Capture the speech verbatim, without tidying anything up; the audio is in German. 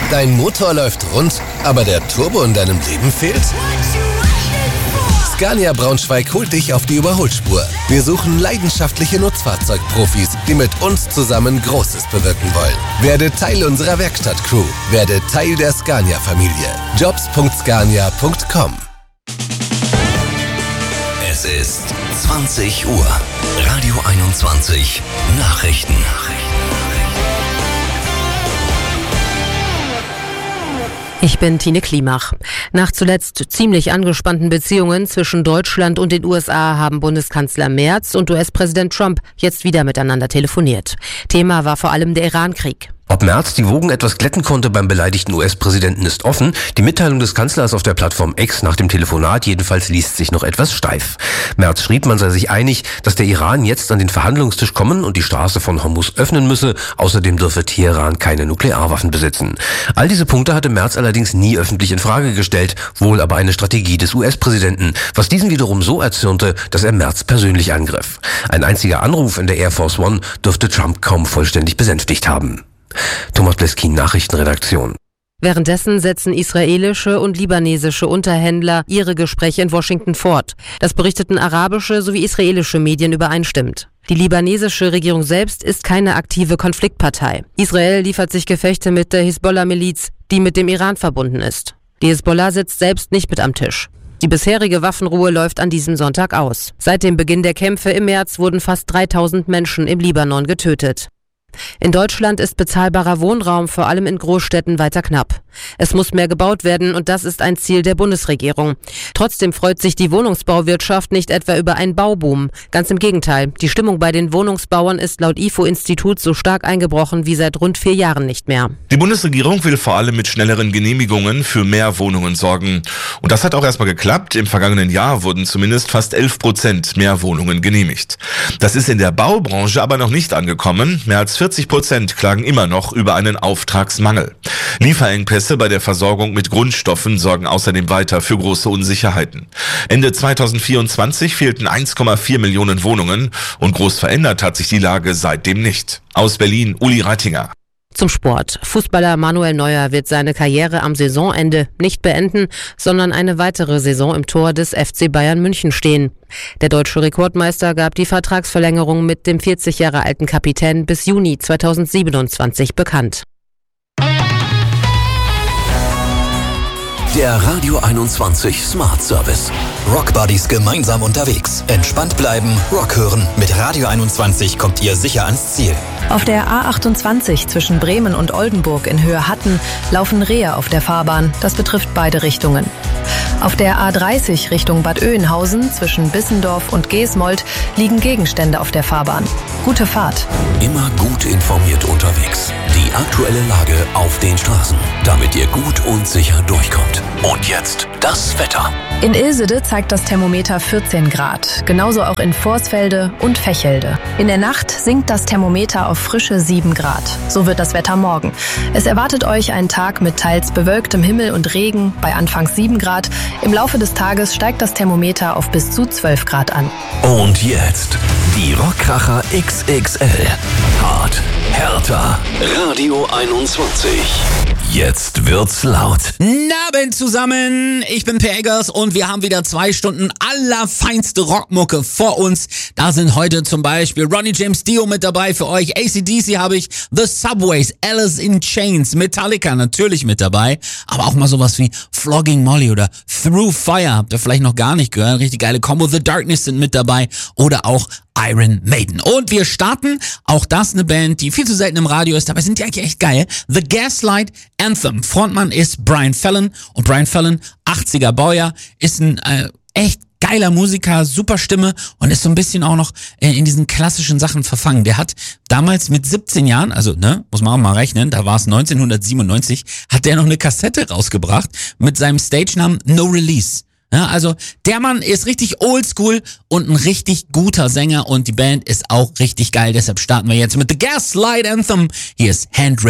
Dein Motor läuft rund, aber der Turbo in deinem Leben fehlt? Scania Braunschweig holt dich auf die Überholspur. Wir suchen leidenschaftliche Nutzfahrzeugprofis, die mit uns zusammen Großes bewirken wollen. Werde Teil unserer Werkstattcrew. Werde Teil der Scania-Familie. jobs punkt scania punkt com. Es ist zwanzig Uhr. Radio einundzwanzig. Nachrichten. Ich bin Tine Klimach. Nach zuletzt ziemlich angespannten Beziehungen zwischen Deutschland und den U S A haben Bundeskanzler Merz und U S-Präsident Trump jetzt wieder miteinander telefoniert. Thema war vor allem der Iran-Krieg. Ob Merz die Wogen etwas glätten konnte beim beleidigten U S-Präsidenten ist offen. Die Mitteilung des Kanzlers auf der Plattform X nach dem Telefonat jedenfalls liest sich noch etwas steif. Merz schrieb, man sei sich einig, dass der Iran jetzt an den Verhandlungstisch kommen und die Straße von Hormuz öffnen müsse. Außerdem dürfe Teheran keine Nuklearwaffen besitzen. All diese Punkte hatte Merz allerdings nie öffentlich in Frage gestellt, wohl aber eine Strategie des U S-Präsidenten, was diesen wiederum so erzürnte, dass er Merz persönlich angriff. Ein einziger Anruf in der Air Force One dürfte Trump kaum vollständig besänftigt haben. Thomas Bleskin, Nachrichtenredaktion. Währenddessen setzen israelische und libanesische Unterhändler ihre Gespräche in Washington fort. Das berichteten arabische sowie israelische Medien übereinstimmend. Die libanesische Regierung selbst ist keine aktive Konfliktpartei. Israel liefert sich Gefechte mit der Hisbollah-Miliz, die mit dem Iran verbunden ist. Die Hisbollah sitzt selbst nicht mit am Tisch. Die bisherige Waffenruhe läuft an diesem Sonntag aus. Seit dem Beginn der Kämpfe im März wurden fast dreitausend Menschen im Libanon getötet. In Deutschland ist bezahlbarer Wohnraum vor allem in Großstädten weiter knapp. Es muss mehr gebaut werden und das ist ein Ziel der Bundesregierung. Trotzdem freut sich die Wohnungsbauwirtschaft nicht etwa über einen Bauboom. Ganz im Gegenteil. Die Stimmung bei den Wohnungsbauern ist laut I F O-Institut so stark eingebrochen wie seit rund vier Jahren nicht mehr. Die Bundesregierung will vor allem mit schnelleren Genehmigungen für mehr Wohnungen sorgen. Und das hat auch erstmal geklappt. Im vergangenen Jahr wurden zumindest fast elf Prozent mehr Wohnungen genehmigt. Das ist in der Baubranche aber noch nicht angekommen. Mehr als vierzig Prozent klagen immer noch über einen Auftragsmangel. Lieferengpässe bei der Versorgung mit Grundstoffen sorgen außerdem weiter für große Unsicherheiten. Ende zweitausendvierundzwanzig fehlten eins Komma vier Millionen Wohnungen und groß verändert hat sich die Lage seitdem nicht. Aus Berlin, Uli Reitinger. Zum Sport. Fußballer Manuel Neuer wird seine Karriere am Saisonende nicht beenden, sondern eine weitere Saison im Tor des F C Bayern München stehen. Der deutsche Rekordmeister gab die Vertragsverlängerung mit dem vierzig Jahre alten Kapitän bis Juni zweitausendsiebenundzwanzig bekannt. Der Radio einundzwanzig Smart Service. Rockbuddies gemeinsam unterwegs. Entspannt bleiben, Rock hören. Mit Radio einundzwanzig kommt ihr sicher ans Ziel. Auf der A achtundzwanzig zwischen Bremen und Oldenburg in Höhe Hatten laufen Rehe auf der Fahrbahn. Das betrifft beide Richtungen. Auf der A dreißig Richtung Bad Oeynhausen zwischen Bissendorf und Geesmold liegen Gegenstände auf der Fahrbahn. Gute Fahrt. Immer gut informiert unterwegs. Die aktuelle Lage auf den Straßen, damit ihr gut und sicher durchkommt. Und jetzt das Wetter. In Ilsede zeigt das Thermometer vierzehn Grad. Genauso auch in Vorsfelde und Vechelde. In der Nacht sinkt das Thermometer auf frische sieben Grad. So wird das Wetter morgen. Es erwartet euch ein Tag mit teils bewölktem Himmel und Regen bei anfangs sieben Grad. Im Laufe des Tages steigt das Thermometer auf bis zu zwölf Grad an. Und jetzt die Rockkracher X X L. Hart, härter. Radio einundzwanzig. Jetzt wird's laut. Abend zusammen, ich bin Per Eggers und wir haben wieder zwei Stunden allerfeinste Rockmucke vor uns. Da sind heute zum Beispiel Ronnie James Dio mit dabei für euch, A C D C habe ich, The Subways, Alice in Chains, Metallica natürlich mit dabei, aber auch mal sowas wie Flogging Molly oder Through Fire, habt ihr vielleicht noch gar nicht gehört, richtig geile Combo, The Darkness sind mit dabei oder auch Iron Maiden. Und wir starten, auch das eine Band, die viel zu selten im Radio ist, aber sind die eigentlich echt geil. The Gaslight Anthem. Frontmann ist Brian Fallon und Brian Fallon, achtziger Baujahr, ist ein äh, echt geiler Musiker, super Stimme und ist so ein bisschen auch noch äh, in diesen klassischen Sachen verfangen. Der hat damals mit siebzehn Jahren, also ne, muss man auch mal rechnen, da war es neunzehnhundertsiebenundneunzig, hat der noch eine Kassette rausgebracht mit seinem Stage-Namen No Release. Ja, also der Mann ist richtig oldschool und ein richtig guter Sänger und die Band ist auch richtig geil. Deshalb starten wir jetzt mit The Gaslight Anthem. Hier ist Hand